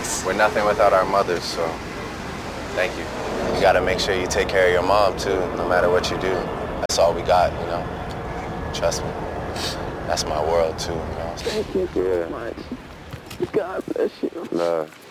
Thanks. We're nothing without our mothers, so thank you. You gotta make sure you take care of your mom, too, no matter what you do. That's all we got, you know? Trust me. That's my world, too, you know? Thank you so much. God bless you. Love.